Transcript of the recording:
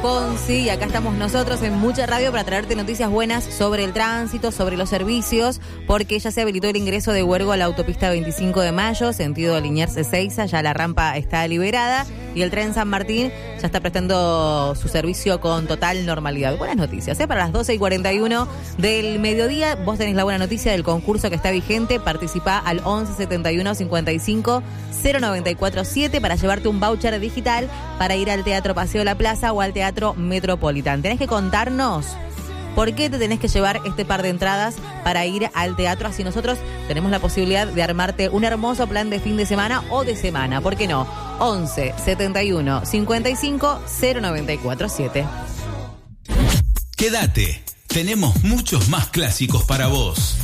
Ponzi y acá estamos nosotros en Mucha Radio para traerte noticias buenas sobre el tránsito, sobre los servicios, porque ya se habilitó el ingreso de Huergo a la autopista 25 de Mayo, sentido Liniers-Ezeiza, ya la rampa está liberada y el tren San Martín ya está prestando su servicio con total normalidad. Buenas noticias, para las 12:41 del mediodía. Vos tenés la buena noticia del concurso que está vigente. Participá al 11 71 55 0947 para llevarte un voucher digital para ir al Teatro Paseo La Plaza o al Teatro Metropolitan. Tenés que contarnos por qué te tenés que llevar este par de entradas para ir al teatro, así nosotros tenemos la posibilidad de armarte un hermoso plan de fin de semana o de semana. ¿Por qué no? 11 71 55 0947. Quédate, tenemos muchos más clásicos para vos.